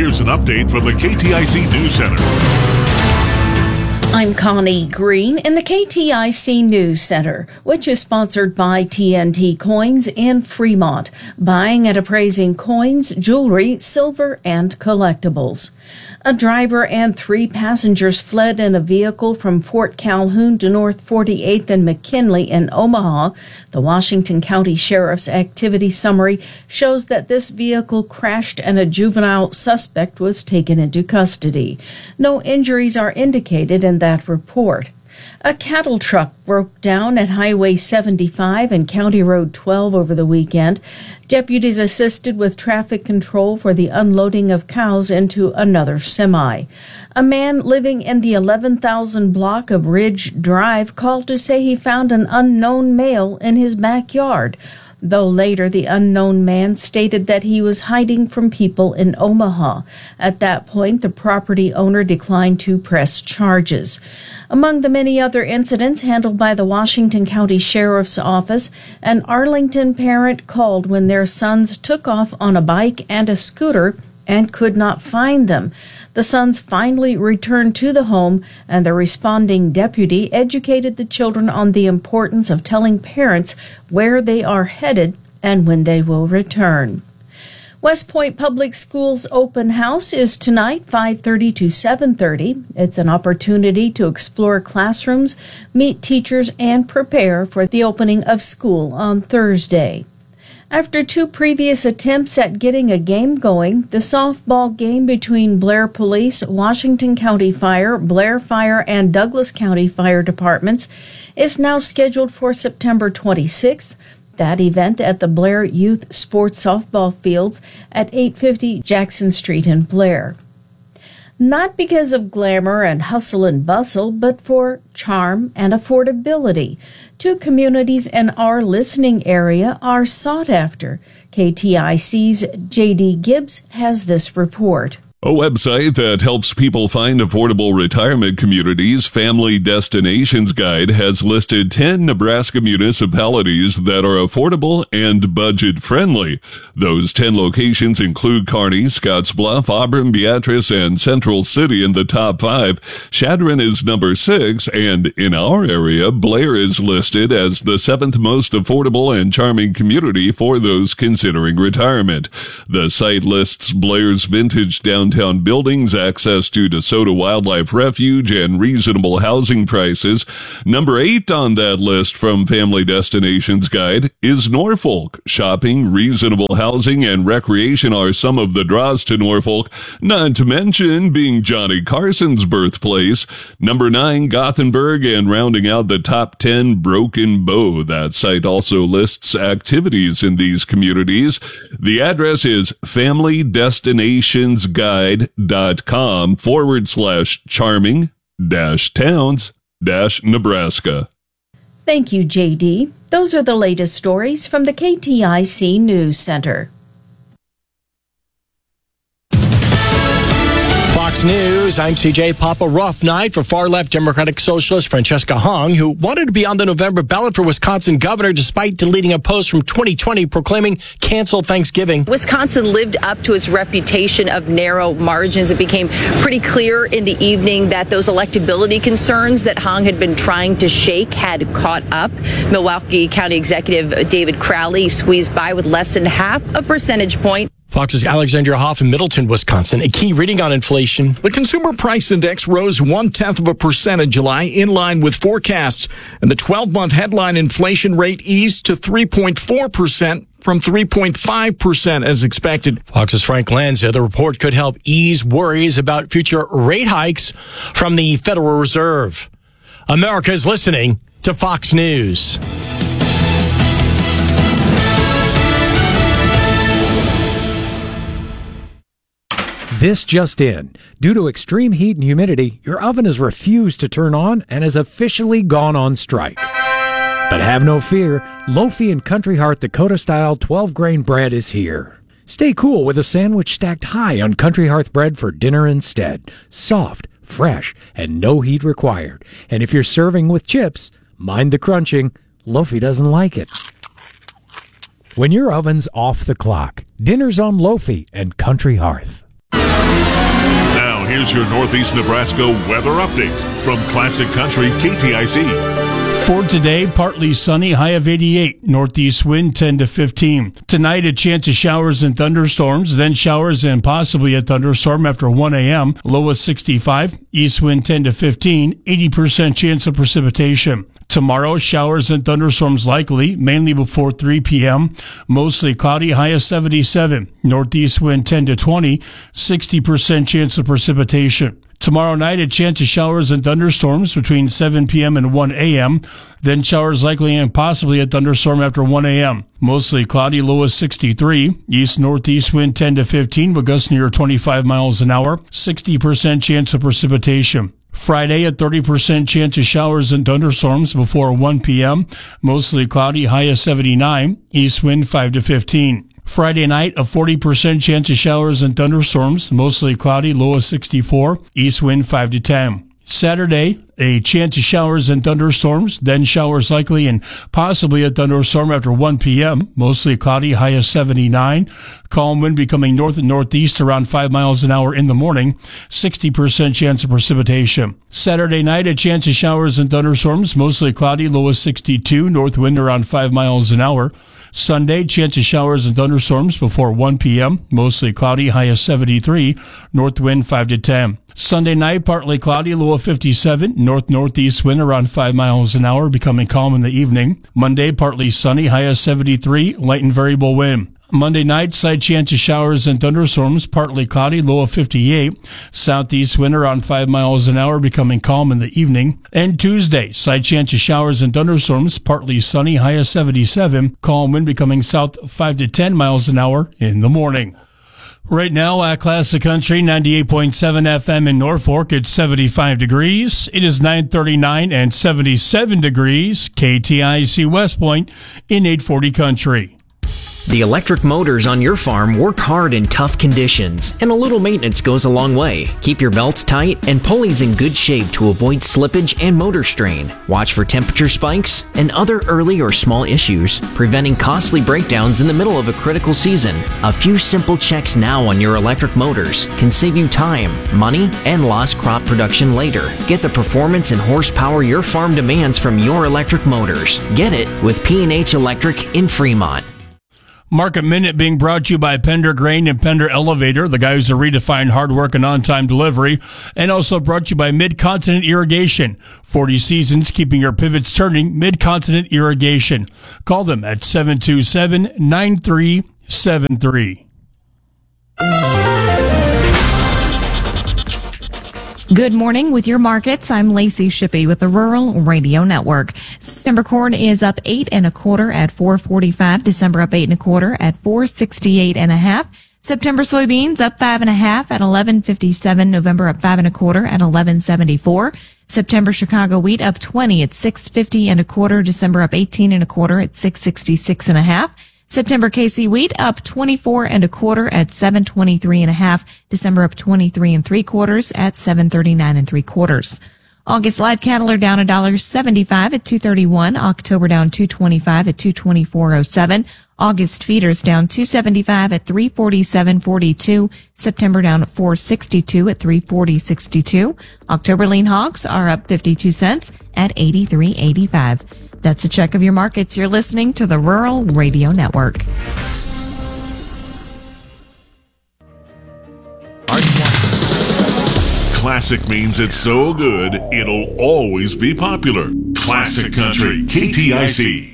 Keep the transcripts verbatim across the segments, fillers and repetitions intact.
here's an update from the K T I C News Center. I'm Connie Green in the K T I C News Center, which is sponsored by T N T Coins in Fremont, buying and appraising coins, jewelry, silver, and collectibles. A driver and three passengers fled in a vehicle from Fort Calhoun to North forty-eighth and McKinley in Omaha. The Washington County Sheriff's activity summary shows that this vehicle crashed and a juvenile suspect was taken into custody. No injuries are indicated in that report. A cattle truck broke down at Highway seventy-five and County Road twelve over the weekend. Deputies assisted with traffic control for the unloading of cows into another semi. A man living in the eleven thousand block of Ridge Drive called to say he found an unknown male in his backyard, though later the unknown man stated that he was hiding from people in Omaha. At that point, the property owner declined to press charges. Among the many other incidents handled by the Washington County Sheriff's Office, an Arlington parent called when their sons took off on a bike and a scooter and could not find them. The sons finally returned to the home, and the responding deputy educated the children on the importance of telling parents where they are headed and when they will return. West Point Public Schools open house is tonight, five thirty to seven thirty. It's an opportunity to explore classrooms, meet teachers, and prepare for the opening of school on Thursday. After two previous attempts at getting a game going, the softball game between Blair Police, Washington County Fire, Blair Fire, and Douglas County Fire Departments is now scheduled for September twenty-sixth. That event at the Blair Youth Sports Softball Fields at eight fifty Jackson Street in Blair. Not because of glamour and hustle and bustle, but for charm and affordability. Two communities in our listening area are sought after. K T I C's J D Gibbs has this report. A website that helps people find affordable retirement communities, Family Destinations Guide, has listed ten Nebraska municipalities that are affordable and budget-friendly. Those ten locations include Kearney, Scottsbluff, Auburn, Beatrice, and Central City in the top five. Chadron is number six, and in our area, Blair is listed as the seventh most affordable and charming community for those considering retirement. The site lists Blair's vintage downtown Downtown buildings, access to DeSoto Wildlife Refuge, and reasonable housing prices. Number eight on that list from Family Destinations Guide is Norfolk. Shopping, reasonable housing, and recreation are some of the draws to Norfolk, not to mention being Johnny Carson's birthplace. Number nine, Gothenburg, and rounding out the top ten, Broken Bow. That site also lists activities in these communities. The address is Family Destinations Guide. Dot com forward slash charming dash towns dash Nebraska. Thank you, J D. Those are the latest stories from the K T I C News Center. Fox News, I'm C J. Papa. Rough night for far-left Democratic Socialist Francesca Hong, who wanted to be on the November ballot for Wisconsin governor despite deleting a post from twenty twenty proclaiming cancel Thanksgiving. Wisconsin lived up to its reputation of narrow margins. It became pretty clear in the evening that those electability concerns that Hong had been trying to shake had caught up. Milwaukee County Executive David Crowley squeezed by with less than half a percentage point. Fox's Alexandria Hoff in Middleton, Wisconsin. A key reading on inflation. The Consumer Price Index rose one-tenth of a percent in July, in line with forecasts. And the twelve-month headline inflation rate eased to three point four percent from three point five percent as expected. Fox's Frank Lanza. The report could help ease worries about future rate hikes from the Federal Reserve. America is listening to Fox News. This just in. Due to extreme heat and humidity, your oven has refused to turn on and has officially gone on strike. But have no fear, Lofi and Country Heart Dakota-style twelve-grain bread is here. Stay cool with a sandwich stacked high on Country Hearth bread for dinner instead. Soft, fresh, and no heat required. And if you're serving with chips, mind the crunching. Lofi doesn't like it. When your oven's off the clock, dinner's on Lofi and Country Hearth. here's your Northeast Nebraska weather update from Classic Country K T I C. For today, partly sunny, high of eighty-eight. Northeast wind ten to fifteen. Tonight, a chance of showers and thunderstorms, then showers and possibly a thunderstorm after one a.m. Low of sixty-five. East wind ten to fifteen. eighty percent chance of precipitation. Tomorrow, showers and thunderstorms likely, mainly before three p.m. Mostly cloudy, high of seventy-seven. Northeast wind ten to twenty. sixty percent chance of precipitation. Tomorrow night, a chance of showers and thunderstorms between seven p.m. and one a.m. Then showers likely and possibly a thunderstorm after one a.m. Mostly cloudy, low of sixty-three. East-northeast wind ten to fifteen, with gusts near twenty-five miles an hour. sixty percent chance of precipitation. Friday, a thirty percent chance of showers and thunderstorms before one p.m. Mostly cloudy, high of seventy-nine. East wind five to fifteen. Friday night, a forty percent chance of showers and thunderstorms, mostly cloudy, low of sixty-four, east wind five to ten. Saturday, a chance of showers and thunderstorms, then showers likely and possibly a thunderstorm after one p.m., mostly cloudy, high of seventy-nine. Calm wind becoming north and northeast around five miles an hour in the morning, sixty percent chance of precipitation. Saturday night, a chance of showers and thunderstorms, mostly cloudy, low of sixty-two, north wind around five miles an hour. Sunday, chance of showers and thunderstorms before one p.m., mostly cloudy, high of seventy-three, north wind five to ten. Sunday night, partly cloudy, low of fifty-seven, north-northeast wind around five miles an hour, becoming calm in the evening. Monday, partly sunny, high of seventy-three, light and variable wind. Monday night, slight chance of showers and thunderstorms, partly cloudy, low of fifty-eight. Southeast wind around five miles an hour, becoming calm in the evening. And Tuesday, slight chance of showers and thunderstorms, partly sunny, high of seventy-seven. Calm wind becoming south five to ten miles an hour in the morning. Right now at Classic Country, ninety-eight point seven F M in Norfolk, it's seventy-five degrees. It is nine thirty-nine and seventy-seven degrees. K T I C West Point in eight forty Country. The electric motors on your farm work hard in tough conditions, and a little maintenance goes a long way. Keep your belts tight and pulleys in good shape to avoid slippage and motor strain. Watch for temperature spikes and other early or small issues, preventing costly breakdowns in the middle of a critical season. A few simple checks now on your electric motors can save you time, money, and lost crop production later. Get the performance and horsepower your farm demands from your electric motors. Get it with P and H Electric in Fremont. Market Minute being brought to you by Pender Grain and Pender Elevator, the guys that redefine hard work and on-time delivery, and also brought to you by Mid-Continent Irrigation. forty seasons keeping your pivots turning. Mid-Continent Irrigation. Call them at seven two seven, nine three seven three. Good morning with your markets. I'm Lacey Shippey with the Rural Radio Network. December corn is up eight and a quarter at four forty-five. December up eight and a quarter at four sixty-eight and a half. September soybeans up five and a half at eleven fifty-seven. November up five and a quarter at eleven seventy-four. September Chicago wheat up twenty at six fifty and a quarter. December up eighteen and a quarter at six sixty-six and a half. September K C wheat up twenty-four and a quarter at seven twenty-three and a half. December up twenty-three and three quarters at seven thirty-nine and three quarters. August live cattle are down a dollar seventy-five at two thirty-one. October down two twenty-five at two twenty-four oh seven. August feeders down two seventy-five at three forty-seven forty-two. September down at four sixty-two at three forty sixty-two. October lean hogs are up fifty-two cents at eighty-three eighty-five. That's a check of your markets. You're listening to the Rural Radio Network. Classic means it's so good, it'll always be popular. Classic Country, K T I C.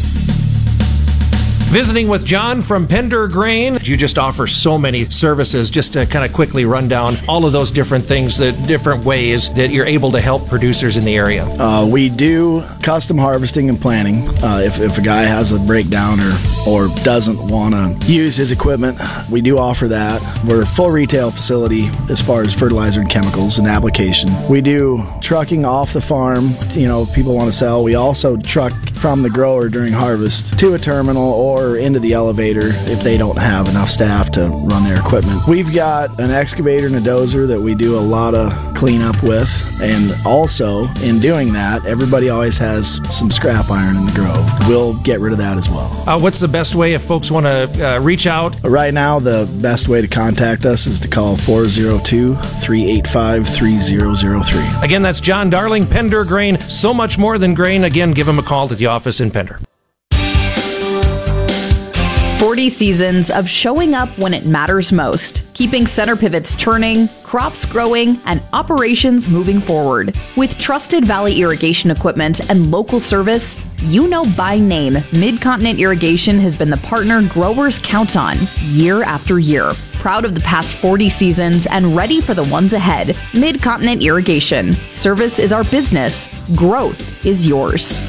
Visiting with John from Pender Grain. You just offer so many services. Just to kind of quickly run down all of those different things, the different ways that you're able to help producers in the area. Uh, we do custom harvesting and planting. Uh, if, if a guy has a breakdown or, or doesn't want to use his equipment, we do offer that. We're a full retail facility as far as fertilizer and chemicals and application. We do trucking off the farm. You know, people want to sell. We also truck from the grower during harvest to a terminal or into the elevator if they don't have enough staff to run their equipment. We've got an excavator and a dozer that we do a lot of cleanup with, and also in doing that, everybody always has some scrap iron in the grove. We'll get rid of that as well. Uh, what's the best way if folks want to uh, reach out? Right now, the best way to contact us is to call four oh two, three eight five, three oh oh three. Again, that's John Darling, Pender Grain. So much more than grain. Again, give him a call at the office in Pender. forty seasons of showing up when it matters most, keeping center pivots turning, crops growing, and operations moving forward. With trusted Valley Irrigation equipment and local service, you know by name, Mid-Continent Irrigation has been the partner growers count on year after year. Proud of the past forty seasons and ready for the ones ahead. Mid-Continent Irrigation. Service is our business. Growth is yours.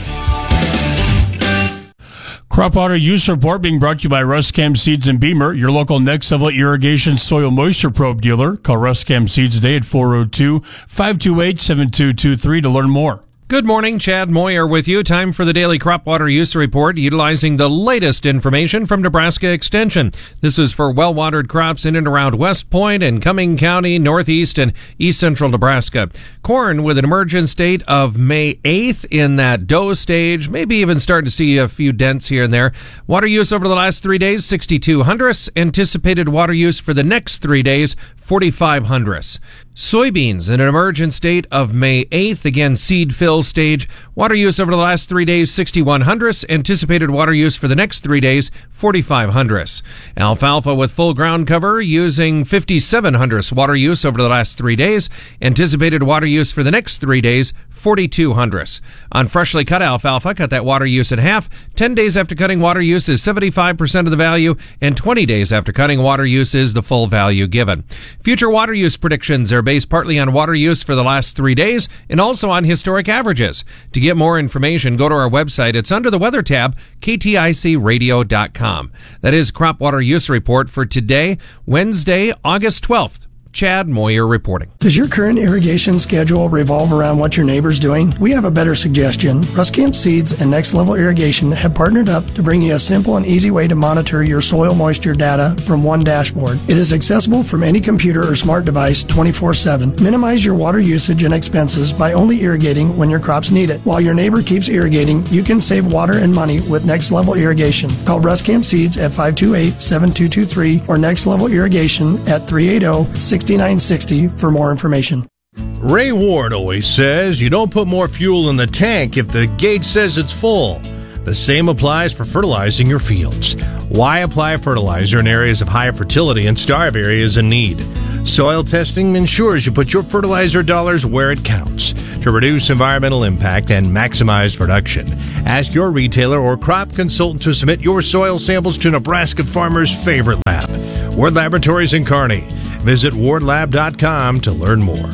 Crop water use report being brought to you by Ruscam Seeds in Beamer, your local next level irrigation soil moisture probe dealer. Call Ruscam Seeds today at four oh two, five two eight, seven two two three to learn more. Good morning, Chad Moyer with you. Time for the daily crop water use report, utilizing the latest information from Nebraska Extension. This is for well-watered crops in and around West Point and Cumming County, northeast and east central Nebraska. Corn with an emergent state of May eighth in that dough stage, maybe even starting to see a few dents here and there. Water use over the last three days, sixty-two hundredths. Anticipated water use for the next three days, forty-five hundredths. Soybeans in an emergent state of May eighth, again seed fill stage. Water use over the last three days, sixty-one hundredths. Anticipated water use for the next three days, forty-five hundredths. Alfalfa with full ground cover using fifty-seven hundredths water use over the last three days. Anticipated water use for the next three days, forty-two hundredths. On freshly cut alfalfa, cut that water use in half. ten days after cutting, water use is seventy-five percent of the value, and twenty days after cutting, water use is the full value given. Future water use predictions are based partly on water use for the last three days and also on historic averages. To get more information, go to our website. It's under the weather tab, K T I C radio dot com. That is crop water use report for today, Wednesday, August twelfth. Chad Moyer reporting. Does your current irrigation schedule revolve around what your neighbor's doing? We have a better suggestion. Ruscamp Seeds and Next Level Irrigation have partnered up to bring you a simple and easy way to monitor your soil moisture data from one dashboard. It is accessible from any computer or smart device twenty-four seven. Minimize your water usage and expenses by only irrigating when your crops need it. While your neighbor keeps irrigating, you can save water and money with Next Level Irrigation. Call Ruscamp Seeds at five two eight, seven two two three or Next Level Irrigation at three eight zero, six nine six zero for more information. Ray Ward always says you don't put more fuel in the tank if the gauge says it's full. The same applies for fertilizing your fields. Why apply fertilizer in areas of high fertility and starve areas in need? Soil testing ensures you put your fertilizer dollars where it counts to reduce environmental impact and maximize production. Ask your retailer or crop consultant to submit your soil samples to Nebraska Farmers' favorite lab, Ward Laboratories in Kearney. Visit ward lab dot com to learn more.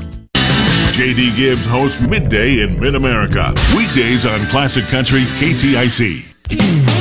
J D Gibbs hosts Midday in Mid-America. Weekdays on Classic Country K T I C.